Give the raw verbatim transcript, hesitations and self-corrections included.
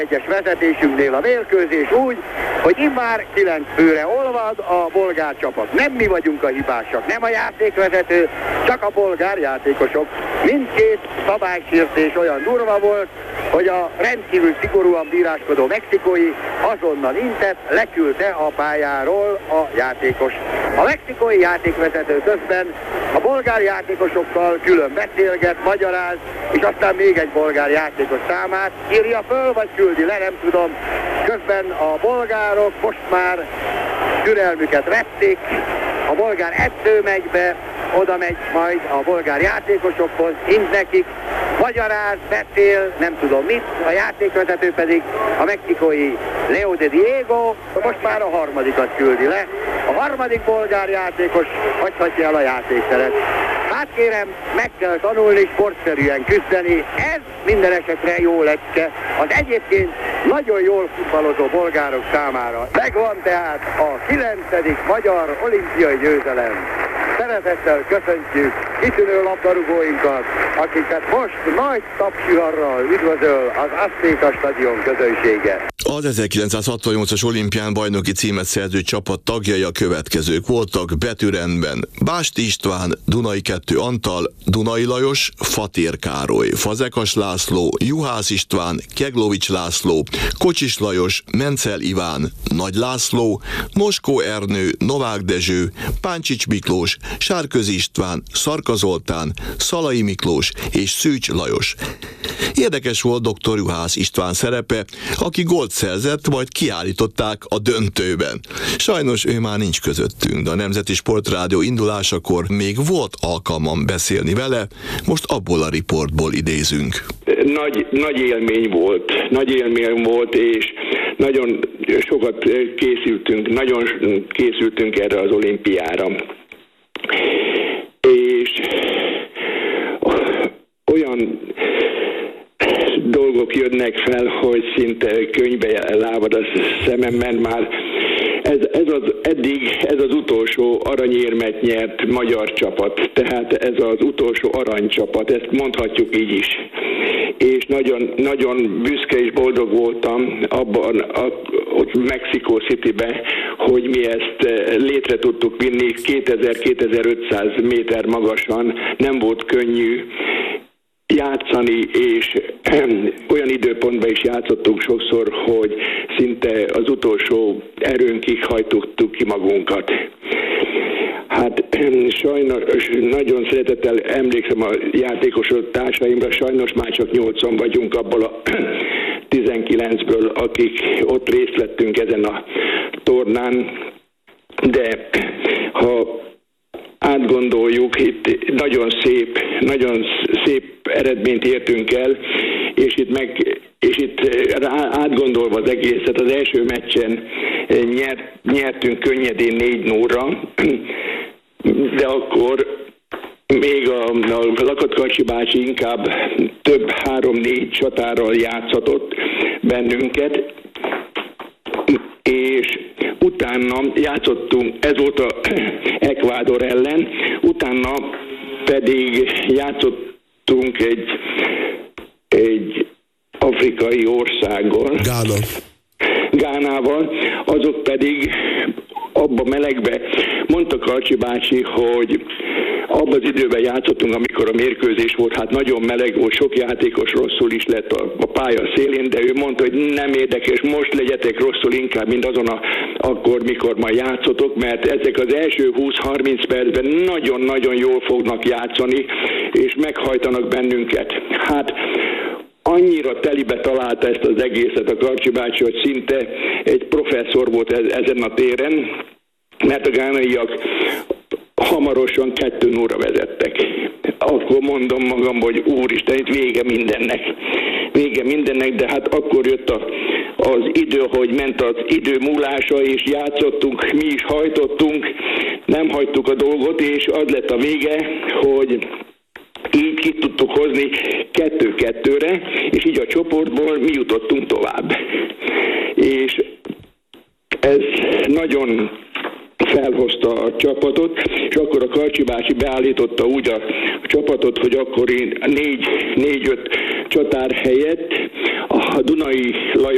egyes vezetésünknél a mérkőzés úgy, hogy immár kilenc főre olvad a bolgár csapat. Nem mi vagyunk a hibásak, nem a játékvezető, csak a bolgár játékosok. Mindkét szabálysértés olyan durva volt, hogy a rendkívül szigorúan bíráskodó mexikói azonnal intett, leküldte a pályáról a játékos. A mexikói játékvezető közben a bolgár játékosokkal külön beszélget, magyaráz, és aztán még egy bolgár játékos számát írja föl, vagy küldi le, nem tudom. Közben a bolgárok most már türelmüket vették, a bolgár edző megy be, oda megy majd a bolgár játékosokhoz, int nekik, magyaráz, beszél, nem tudom mit, a játékvezető pedig a mexikói Leo de Diego most már a harmadikat küldi le. A harmadik bolgár játékos hagyhatja el a játékteret. Hát kérem, meg kell tanulni sportszerűen küzdeni, ez minden esetre jó lecke az egyébként nagyon jól futballozó bolgárok számára. Megvan tehát a kilencedik magyar olimpiai győzelem. Szeretettel köszöntjük kitűnő labdarúgóinkat, akiket most nagy tapsiharral üdvözöl az Aztéka stadion közönsége. Az ezerkilencszázhatvannyolcas olimpián bajnoki címet szerző csapat tagjai a következők voltak betűrendben: Bást István, Dunai kettő Antal, Dunai Lajos, Fatér Károly, Fazekas László, Juhász István, Keglovics László, Kocsis Lajos, Mencel Iván, Nagy László, Noskó Ernő, Novák Dezső, Páncsics Miklós, Sárközi István, Szarka Zoltán, Szalai Miklós és Szűcs Lajos. Érdekes volt dr. Juhász István szerepe, aki gólt szerzett, majd kiállították a döntőben. Sajnos ő már nincs közöttünk, de a Nemzeti Sportrádió indulásakor még volt alkalmam beszélni vele, most abból a riportból idézünk. Nagy, nagy élmény volt, nagy élmény volt, és nagyon sokat készültünk, nagyon készültünk erre az olimpiára. És olyan dolgok jönnek fel, hogy szinte könyvbe lábad a szemem, mert már ez, ez az, eddig ez az utolsó aranyérmet nyert magyar csapat, tehát ez az utolsó aranycsapat, ezt mondhatjuk így is. És nagyon, nagyon büszke és boldog voltam abban, a, ott Mexico Citybe, hogy mi ezt létre tudtuk vinni kétezer-kétezer-ötszáz méter magasan, nem volt könnyű játszani, és olyan időpontban is játszottunk sokszor, hogy szinte az utolsó erőnkig hajtottuk ki magunkat. Hát sajnos nagyon szeretettel emlékszem a játékos társaimra, sajnos már csak nyolcan vagyunk abból a tizenkilencből, akik ott részt vettünk ezen a tornán, de ha átgondoljuk, itt nagyon szép, nagyon szép eredményt értünk el, és itt, meg, és itt átgondolva az egészet, az első meccsen nyert, nyertünk könnyedén négy nullra, de akkor még a, a Lakatkarcsi bácsi inkább több három-négy csatárral játszhatott bennünket, és utána játszottunk, ez volt a Ecuador ellen, utána pedig játszottunk egy, egy afrikai országgal. Gána. Gánával, azok pedig abba melegbe, mondta Karcsi bácsi, hogy abban az időben játszottunk, amikor a mérkőzés volt, hát nagyon meleg volt, sok játékos rosszul is lett a, a pálya szélén, de ő mondta, hogy nem érdekes, most legyetek rosszul inkább, mint azon a, akkor, mikor majd játszotok, mert ezek az első húsz-harminc percben nagyon-nagyon jól fognak játszani, és meghajtanak bennünket. Hát annyira telibe találta ezt az egészet a Karcsi bácsi, hogy szinte egy professzor volt ezen a téren, mert a gánaiak hamarosan kettő nullra vezettek. Akkor mondom magam, hogy úristen, itt vége mindennek. Vége mindennek, de hát akkor jött a, az idő, hogy ment az idő múlása, és játszottunk, mi is hajtottunk, nem hagytuk a dolgot, és az lett a vége, hogy így ki tudtuk hozni kettő-kettőre, és így a csoportból mi jutottunk tovább. És ez nagyon felhozta a csapatot, és akkor a Karcsi bácsi beállította úgy a csapatot, hogy akkor én négy, négy-öt csatár helyett a Dunai Lajos